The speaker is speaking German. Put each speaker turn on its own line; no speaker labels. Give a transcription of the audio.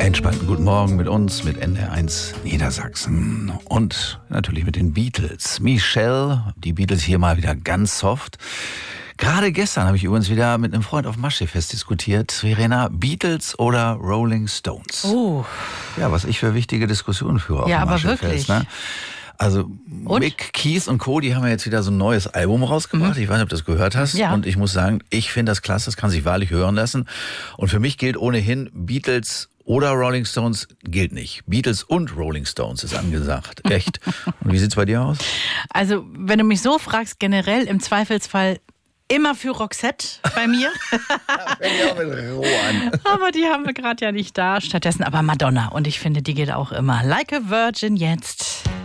Entspannten guten Morgen mit uns, mit NDR1 Niedersachsen und natürlich mit den Beatles. Michelle, die Beatles hier mal wieder ganz soft. Gerade gestern habe ich übrigens wieder mit einem Freund auf dem Maschsee-Fest diskutiert. Verena, Beatles oder Rolling Stones?
Oh.
Ja, was ich für wichtige Diskussionen führe auf dem Maschsee-Fest.
Wirklich.
Ne? Also
Und?
Mick, Keith und Co., die haben ja jetzt wieder so ein neues Album rausgebracht. Ich weiß nicht, ob du das gehört hast.
Ja.
Und ich muss sagen, ich finde das klasse, das kann sich wahrlich hören lassen. Und für mich gilt ohnehin, Beatles oder Rolling Stones gilt nicht. Beatles und Rolling Stones ist angesagt. Echt. Und wie sieht's bei dir aus?
Also, wenn du mich so fragst, generell im Zweifelsfall immer für Roxette bei mir.
Fängt ja auch mit Roh an.
Aber die haben wir gerade ja nicht da. Stattdessen aber Madonna. Und ich finde, die geht auch immer. Like a Virgin jetzt.